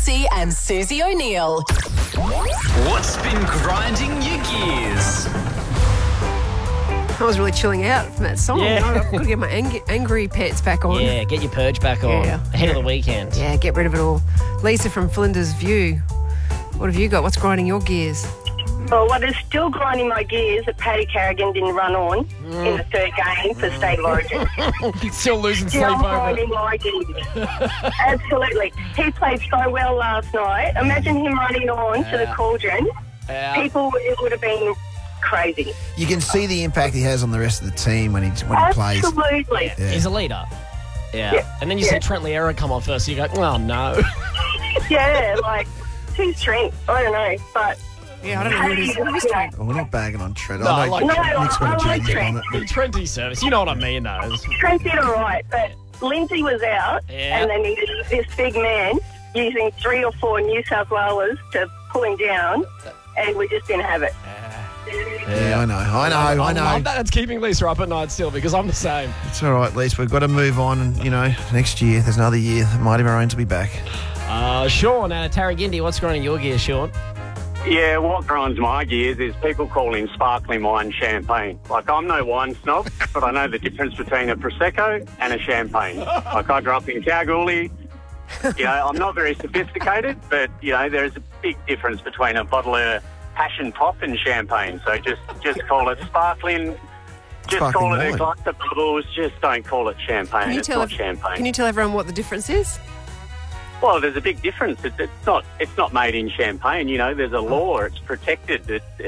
Lutzi and Susie O'Neill. What's been grinding your gears? I was really chilling out from that song. Yeah. I've got to get my angry pants back on. Yeah, get your purge back on ahead of the weekend. Yeah, get rid of it all. Lisa from Flinders View. What have you got? What's grinding your gears? Well, what is still grinding my gears that Paddy Carrigan didn't run on in the third game for State of Origin. Still losing sleep Still over grinding it. my gears. Absolutely. He played so well last night. Imagine him running on to the cauldron. People, it would have been crazy. You can see the impact he has on the rest of the team when he plays. Absolutely. Yeah. He's a leader. Yeah. And then you see Trent Liera come on first, so you go, oh, no. Yeah, like, who's Trent? I don't know, but... Yeah, I don't know who it is. Who is Trent? Oh, we're not bagging on Trent. No, I I like know Trent. Nick's got a I like judgment Trent. on it. Trenty service. You know what I mean, though. Trent did all right, but Lindsay was out, and they needed this big man using 3 or 4 New South Wales to pull him down, and we just didn't have it. Yeah, I know. I love that. That's keeping Lisa up at night still, because I'm the same. It's all right, Lisa. We've got to move on, and, next year, there's another year. The Mighty Maroons will be back. Sean out of Tarragindi, what's grinding your gear, Sean? Yeah, what grinds my gears is people calling sparkling wine champagne. Like, I'm no wine snob, but I know the difference between a Prosecco and a champagne. Like, I grew up in Kalgoorlie. I'm not very sophisticated, but, there's a big difference between a bottle of passion pop and champagne. So just call it sparkling. Just Sparkling call it wine. a glass of bubbles. Just don't call it champagne. Can you It's tell not champagne. Can you tell everyone what the difference is? Well, there's a big difference. It's not made in Champagne. There's a law. It's protected.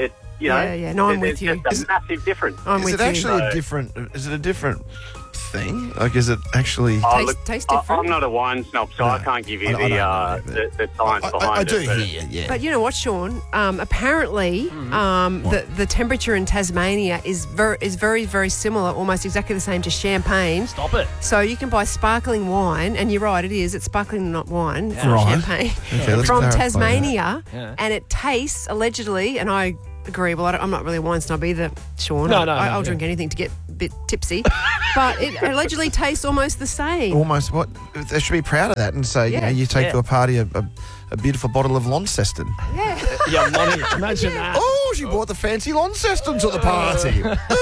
Yeah. No, I'm with you. There's a massive difference. I'm Is with it you. actually Is it a different thing? Like, is it actually... Taste different. I'm not a wine snob, so I can't give you I don't know, the science behind I it. do but- hear, yeah. But you know what, Sean? Apparently, the temperature in Tasmania is very, very similar, almost exactly the same to champagne. Stop it. So you can buy sparkling wine, and you're right, it is. It's sparkling, not wine. It's not Right. champagne. Okay, let's From clarify Tasmania, Yeah. and it tastes, allegedly, and I agree, well, I'm not really a wine snob either, Sean. No, I'll drink anything to get a bit tipsy. But it allegedly tastes almost the same. Almost what? They should be proud of that and say, you take to a party a beautiful bottle of Launceston. Yeah, Lonnie, imagine that. Oh, she brought the fancy Launceston to the party.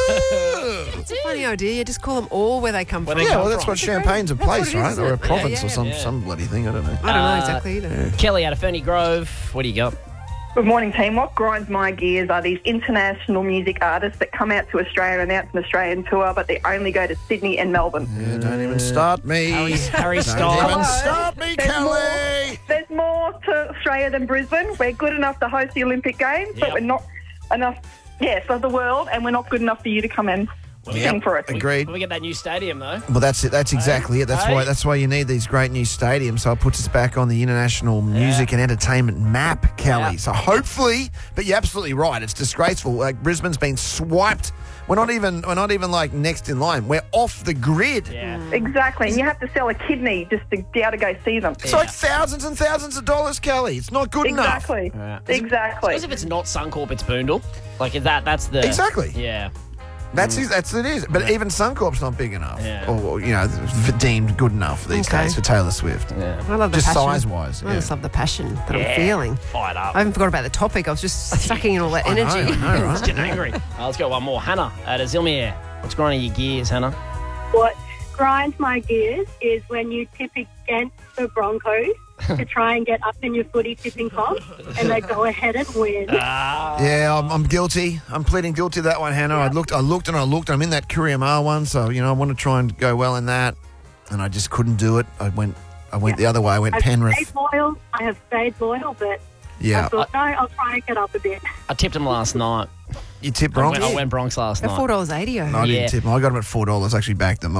It's a funny idea. You just call them all where they come from. Yeah, well, that's what champagne's a place, what it right? is, Or a isn't it? province Yeah, or some bloody thing. I don't know. I don't know exactly either. Kelly out of Ferny Grove, what do you got? Good morning, team. What grinds my gears are these international music artists that come out to Australia and announce an Australian tour, but they only go to Sydney and Melbourne. Yeah, don't even start me. Harry Don't Styles. even start me, Kelly. There's more to Australia than Brisbane. We're good enough to host the Olympic Games, but Yep. we're not enough, for the world, and we're not good enough for you to come and sing for us. Agreed. We get that new stadium, though. Well, that's it. That's exactly it. That's why you need these great new stadiums. So it puts us back on the international music and entertainment map, Kelly. Yeah. So hopefully, but you're absolutely right. It's disgraceful. Like, Brisbane's been swiped. We're not even like next in line. We're off the grid. Yeah. Exactly, and you have to sell a kidney just to be able to go see them. It's like thousands and thousands of dollars, Kelly. It's not good enough. Exactly. Yeah. Exactly. Because if it's not Suncorp, it's Boondall. Like, that's the... Exactly. Yeah. That's it is. But even Suncorp's not big enough. Yeah. Or deemed good enough these Okay. days for Taylor Swift. Yeah. I love the Just passion. size-wise. I just love the passion that I'm feeling. Fired up. I haven't forgot about the topic. I was just sucking in all that energy. I know, right? It's getting angry. Let's go one more. Hannah out of Zilmere. What's grinding your gears, Hannah? What grinds my gears is when you tip against the Broncos to try and get up in your footy tipping comp, and they go ahead and win. Yeah, I'm guilty. I'm pleading guilty to that one, Hannah. I looked. I'm in that Courier-Mail one, so I want to try and go well in that, and I just couldn't do it. I went the other way. I went Penrith. I have stayed loyal, but Yeah, I thought, no, I'll try and get up a bit. I tipped him last night. you tipped Bronx. I went Bronx last At night. $4.80. No, I Yeah. didn't tip them. I got them at $4. Actually backed them. I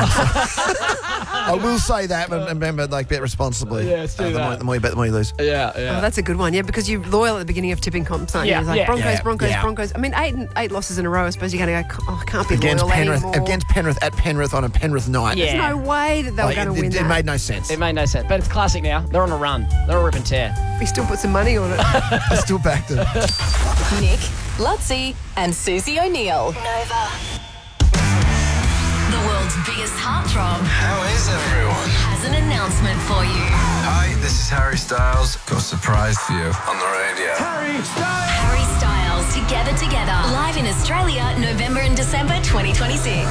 will say that, but remember, bet responsibly. Yeah, let's do that. The more you bet, the more you lose. Yeah. Oh, that's a good one, because you're loyal at the beginning of tipping comps, aren't you? Yeah, It's like yeah. Broncos, Yeah, Broncos, yeah. Broncos. I mean, eight losses in a row. I suppose you're going to go, I can't be Against loyal Penrith, anymore. at Penrith on a Penrith night. Yeah. There's no way that they were going to win it that. made no sense. It made no sense. But it's classic now. They're on a run. They're a rip and tear. We still put some money on it. I still backed them. Nick, Lutzi and Susie O'Neill. Nova. The world's world's biggest heartthrob How is everyone? has an announcement for you. Hi, this is Harry Styles. Got a surprise for you on the radio. Harry Styles, Together, live in Australia, November and December 2026.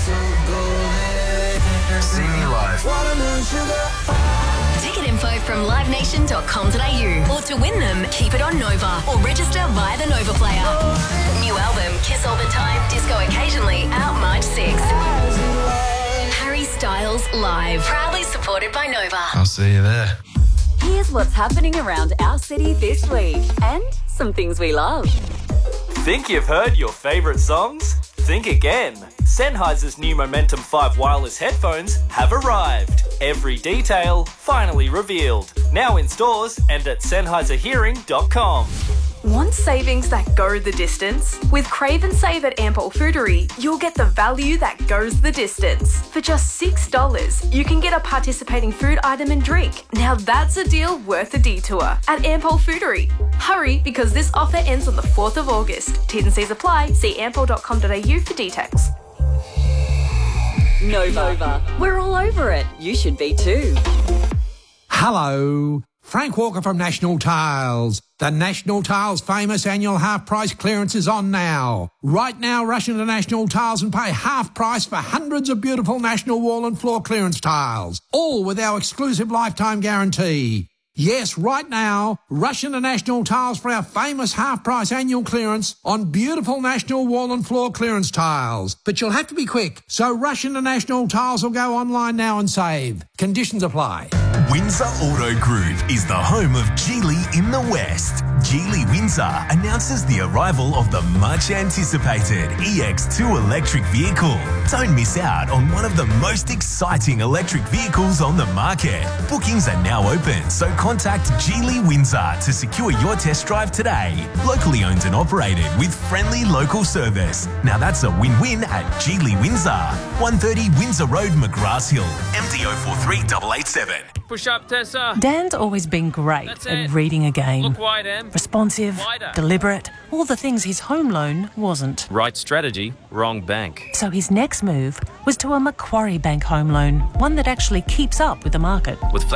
See me live. Ticket info from livenation.com.au, or to win them, keep it on Nova or register via the Nova player. New album, Kiss All the Time, Disco Occasionally, out March 6th. Harry Styles Live, proudly supported by Nova. I'll see you there. Here's what's happening around our city this week and some things we love. Think you've heard your favourite songs? Think again. Sennheiser's new Momentum 5 wireless headphones have arrived. Every detail finally revealed. Now in stores and at SennheiserHearing.com. Want savings that go the distance? With Crave and Save at Ampol Foodery, you'll get the value that goes the distance. For just $6, you can get a participating food item and drink. Now that's a deal worth a detour at Ampol Foodery. Hurry, because this offer ends on the 4th of August. T's and C's apply. See ampol.com.au for details. Nova. We're all over it. You should be too. Hello. Frank Walker from National Tiles. The National Tiles famous annual half price clearance is on now. Right now, rush into National Tiles and pay half price for hundreds of beautiful National wall and floor clearance tiles, all with our exclusive lifetime guarantee. Yes, right now, rush into National Tiles for our famous half-price annual clearance on beautiful National wall and floor clearance tiles. But you'll have to be quick, so rush into National Tiles or go online now and save. Conditions apply. Windsor Auto Group is the home of Geely in the West. Geely Windsor announces the arrival of the much-anticipated EX2 electric vehicle. Don't miss out on one of the most exciting electric vehicles on the market. Bookings are now open, so contact Geely Windsor to secure your test drive today. Locally owned and operated with friendly local service. Now that's a win-win at Geely Windsor. 130 Windsor Road, McGrath Hill. MDO 43887. Push up, Tessa. Dan's always been great at reading a game. Look wide, Em. Responsive, Wider. deliberate, all the things his home loan wasn't. Right strategy, wrong bank. So his next move was to a Macquarie Bank home loan, one that actually keeps up with the market. With